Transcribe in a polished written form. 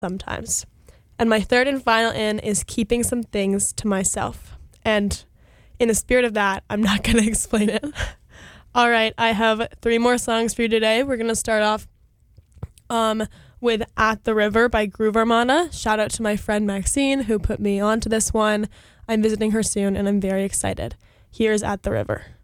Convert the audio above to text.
sometimes. And my third and final in is keeping some things to myself. And in the spirit of that, I'm not going to explain it. All right, I have 3 more songs for you today. We're going to start off with At the River by Groove Armada. Shout out to my friend Maxine who put me onto this one. I'm visiting her soon and I'm very excited. Here's At the River.